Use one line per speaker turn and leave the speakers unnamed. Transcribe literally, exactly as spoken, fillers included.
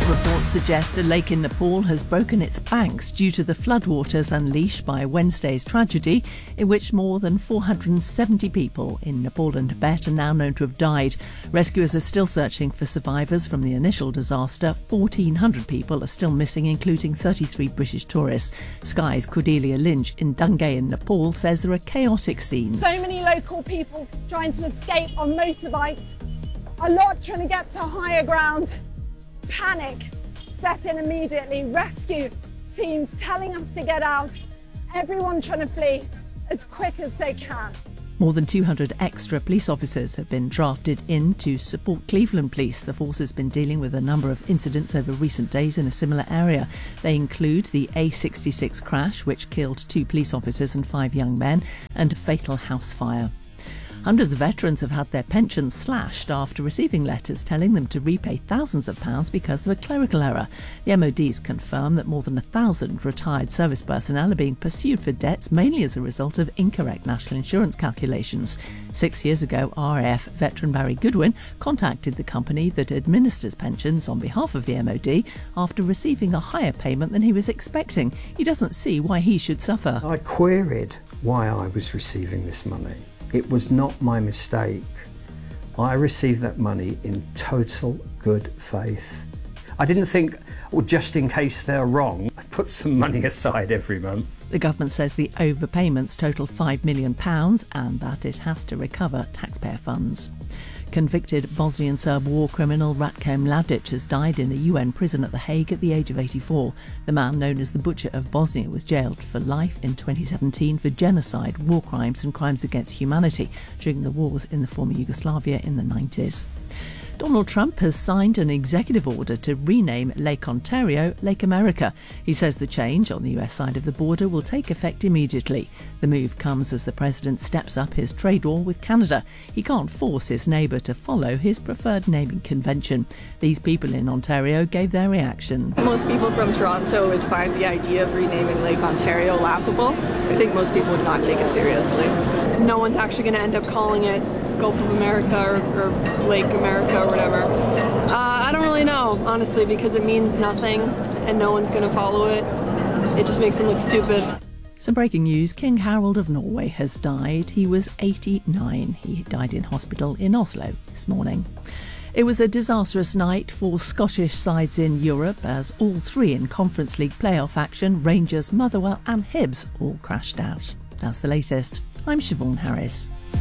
Reports suggest a lake in Nepal has broken its banks due to the floodwaters unleashed by Wednesday's tragedy, in which more than four hundred seventy people in Nepal and Tibet are now known to have died. Rescuers are still searching for survivors from the initial disaster. fourteen hundred people are still missing, including thirty-three British tourists. Sky's Cordelia Lynch in Dungay in Nepal says there are chaotic scenes.
So many local people trying to escape on motorbikes, a lot trying to get to higher ground. Panic set in immediately, rescue teams telling us to get out, everyone trying to flee as quick as they can.
More than two hundred extra police officers have been drafted in to support Cleveland Police. The force has been dealing with a number of incidents over recent days in a similar area. They include the A sixty-six crash, which killed two police officers and five young men, and a fatal house fire. Hundreds of veterans have had their pensions slashed after receiving letters telling them to repay thousands of pounds because of a clerical error. The M O D's confirmed that more than a thousand retired service personnel are being pursued for debts, mainly as a result of incorrect national insurance calculations. Six years ago, R A F veteran Barry Goodwin contacted the company that administers pensions on behalf of the M O D after receiving a higher payment than he was expecting. He doesn't see why he should suffer.
I queried why I was receiving this money. It was not my mistake. I received that money in total good faith. I didn't think, well, just in case they're wrong, I put some money aside every month.
The government says the overpayments total five million pounds and that it has to recover taxpayer funds. Convicted Bosnian Serb war criminal Ratko Mladic has died in a U N prison at The Hague at the age of eighty-four. The man known as the Butcher of Bosnia was jailed for life in twenty seventeen for genocide, war crimes and crimes against humanity during the wars in the former Yugoslavia in the nineties. Donald Trump has signed an executive order to rename Lake Ontario Lake America. He says the change on the U S side of the border will take effect immediately. The move comes as the president steps up his trade war with Canada. He can't force his neighbour to follow his preferred naming convention. These people in Ontario gave their reaction.
Most people from Toronto would find the idea of renaming Lake Ontario laughable. I think most people would not take it seriously. No one's actually going to end up calling it Gulf of America or, or Lake America or whatever. Uh, I don't really know, honestly, because it means nothing and no one's going to follow it. It just makes them look stupid.
Some breaking news. King Harold of Norway has died. He was eighty-nine. He died in hospital in Oslo this morning. It was a disastrous night for Scottish sides in Europe as all three in Conference League playoff action, Rangers, Motherwell and Hibs, all crashed out. That's the latest. I'm Siobhan Harris.